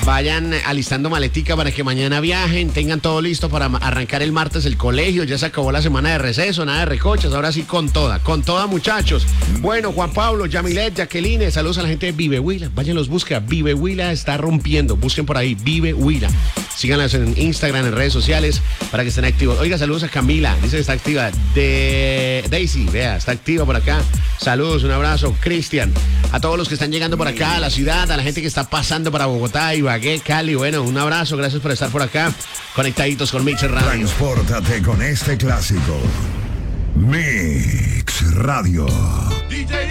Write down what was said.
Vayan alistando maletica para que mañana viajen, tengan todo listo para arrancar el martes el colegio. Ya se acabó la semana de receso, nada de recochas, ahora sí con toda muchachos. Bueno, Juan Pablo, Yamilet, Jacqueline, saludos a la gente de Vive Huila. Vayan, los busca. Vive Huila está rompiendo. Busquen por ahí, Vive Huila. Síganlas en Instagram, en redes sociales, para que estén activos. Oiga, saludos a Camila, dice que está activa. De Daisy, vea, está activa por acá. Saludos, un abrazo. Cristian, a todos los que están llegando por acá a la ciudad, a la gente que está pasando para Bogotá, Ibagué, Cali. Bueno, un abrazo, gracias por estar por acá, conectaditos con Mix Radio. Transpórtate con este clásico. Mix Radio.